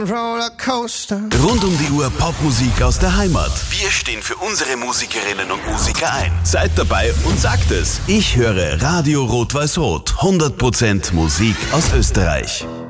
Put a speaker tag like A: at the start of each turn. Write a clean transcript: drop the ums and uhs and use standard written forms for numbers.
A: Rollercoaster.
B: Rund um die Uhr Popmusik aus der Heimat. Wir stehen für unsere Musikerinnen und Musiker ein. Seid dabei und sagt es. Ich höre Radio Rot-Weiß-Rot. 100% Musik aus Österreich.